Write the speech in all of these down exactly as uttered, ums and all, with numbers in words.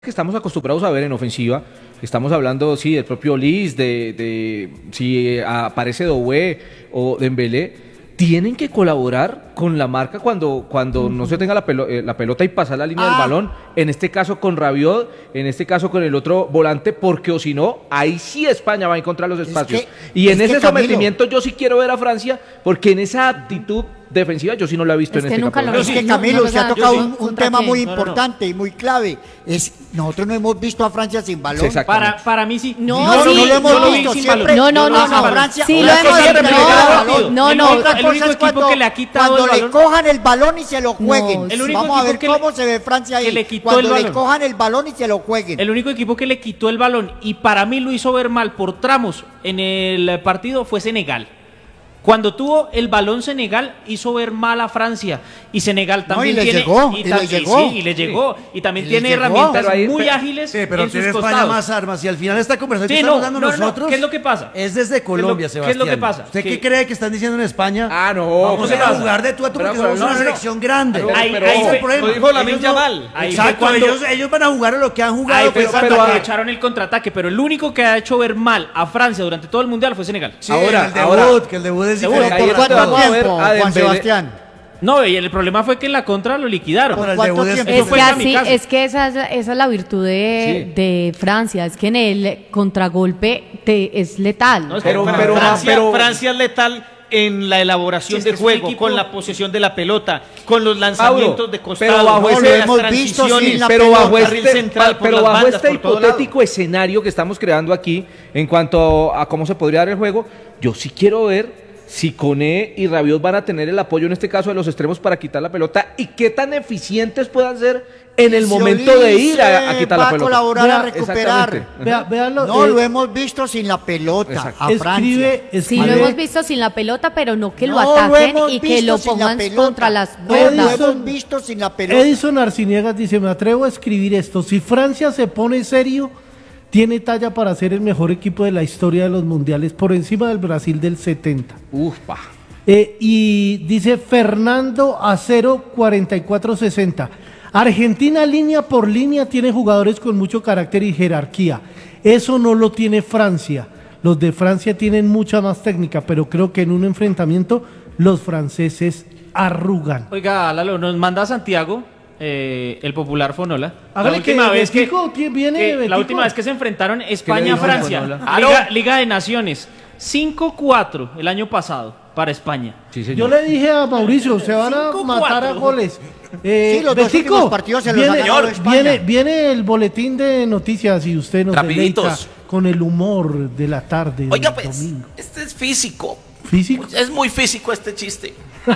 que estamos acostumbrados a ver en ofensiva, estamos hablando, sí, del propio Liz, de, de si aparece Doué o Dembélé, tienen que colaborar con la marca cuando, cuando uh-huh. no se tenga la, pelo, eh, la pelota y pasar la línea ah. del balón, en este caso con Rabiot, en este caso con el otro volante, porque o si no, ahí sí España va a encontrar los espacios. Es que, y en ese sometimiento yo sí quiero ver a Francia, porque en esa actitud defensiva yo sí no la he visto es en este campeonato. Pero es que Camilo, no, no, se ha tocado un, un tema quién? muy importante no, no. y muy clave. Es nosotros no hemos visto a Francia sin balón. Sí, para, para mí sí. No, no, sí, no lo hemos no visto. Sin Siempre, no, no, no, no. Francia, sí lo hemos visto. No, no. Otra el cosa único es cuando, que le ha quitado cuando el le cojan el balón y se lo jueguen. No, el único Vamos a ver cómo le, se ve Francia ahí. Le quitó cuando el le cojan el balón y se lo jueguen. El único equipo que le quitó el balón y para mí lo hizo ver mal por tramos en el partido fue Senegal. Cuando tuvo el balón Senegal hizo ver mal a Francia y Senegal también no, y tiene llegó, y, y, ta- le y, llegó. Sí, y le llegó y también y tiene llegó. herramientas ahí, muy pero, ágiles sí, pero en tiene sus España costados. más armas y al final esta conversación Sí, que no, estamos dando no, no, nosotros ¿qué es lo que pasa? Es desde Colombia, ¿Qué es lo- Sebastián. qué es lo que pasa? ¿Usted ¿Qué- qué cree que están diciendo en España? Ah, no. Vamos ¿qué a pasa? jugar de tú a tú porque Pero, somos no, una no, no. selección grande. Pero, Ahí- pero, ahí fue- lo problema. dijo Lamine Ellos no- Yamal. Ahí Exacto, fue cuando- ellos, ellos van a jugar a lo que han jugado. Ahí fue pues, cuando pero- aprovecharon el contraataque, pero el único que ha hecho ver mal a Francia durante todo el mundial fue Senegal. sí, ahora, el debut, ahora- que el debut es Seguro, diferente. ahí ¿Por es donde cuánto vamos a ver tiempo, a Juan Dembélé. Sebastián? No, y el problema fue que en la contra lo liquidaron. Por el ¿Cuánto debut es- tiempo? Es fue que así, kamikaze. es que esa es, la- esa es la virtud de, Sí. de Francia, es que en el contragolpe te, es letal. No, es Pero- que pero- Francia, pero- Francia es letal en la elaboración Sí, es de que es un juego, equipo- con la posesión de la pelota, con los lanzamientos Mauro, de pero costado, bajo con ese- las lo hemos visto transiciones, sin la pero pelota, bajo carril este, central por pero las bajo bandas, este por todo hipotético escenario que estamos creando aquí en cuanto a cómo se podría dar el juego, yo sí quiero ver si Koné y Rabiot van a tener el apoyo en este caso de los extremos para quitar la pelota y qué tan eficientes puedan ser en el Si momento de Olise ir a, a quitar va la pelota. a colaborar Vea, a recuperar. exactamente. Vea, véalo, No, eh, lo hemos visto sin la pelota Exacto. a Francia. escribe, Sí, escribe, lo hemos visto sin la pelota, pero no que lo No, ataquen hemos y que visto lo sin la pongan pelota. contra las No, cuerdas. lo Edison- hemos visto sin la pelota. Edison Arciniegas dice, me atrevo a escribir esto, si Francia se pone serio, tiene talla para ser el mejor equipo de la historia de los mundiales, por encima del Brasil del setenta. Ufa. Eh, y dice Fernando Acero cuarenta y cuatro sesenta. Argentina línea por línea tiene jugadores con mucho carácter y jerarquía. Eso no lo tiene Francia. Los de Francia tienen mucha más técnica, pero creo que en un enfrentamiento los franceses arrugan. Oiga, Lalo, nos manda Santiago, eh, el popular Fonola. Hágale la última que vez que, Betico tie- viene que- Betico. la última vez que se enfrentaron España-Francia, dijo Liga, Liga de Naciones, cinco cuatro el año pasado para España. Sí, Yo señor. le dije a Mauricio, se van a cinco matar a cuatro. goles. Eh, Sí, los dos Betico, últimos partidos se los ha viene, ganado España. viene, viene el boletín de noticias y usted nos Rapiditos. deleita con el humor de la tarde Oiga, del pues, domingo. este es físico. ¿Físico? Es muy físico este chiste.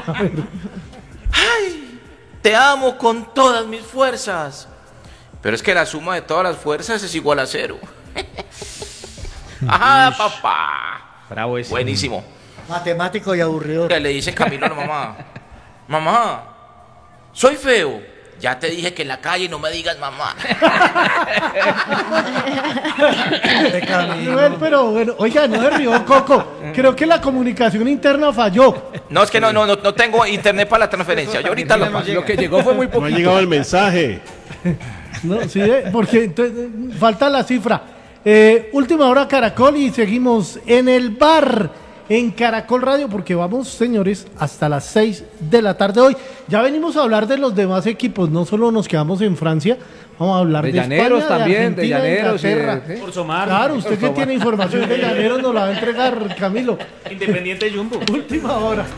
Ay, te amo con todas mis fuerzas. Pero es que la suma de todas las fuerzas es igual a cero. Ajá, papá. Bravo ese. Buenísimo. Matemático y aburrido. Le dice Camilo a la mamá: mamá, soy feo. Ya te dije que en la calle no me digas mamá. Noel, pero bueno, oiga, no se rió, Coco. Creo que la comunicación interna falló. No, es que no, no, no, no tengo internet para la transferencia. Yo ahorita lo paso. Lo que llegó fue muy No ha poquito. llegado el mensaje. No, sí, eh, porque entonces, eh, falta la cifra. Eh, última hora Caracol y seguimos en el bar en Caracol Radio porque vamos, señores, hasta las seis de la tarde hoy. Ya venimos a hablar de los demás equipos, no solo nos quedamos en Francia, vamos a hablar De de, Llaneros España, también, de de Argentina, Llaneros, sí, Inglaterra. sí. Por Somar. Claro, usted que tiene información de Llaneros nos la va a entregar, Camilo. Independiente Jumbo. Última hora.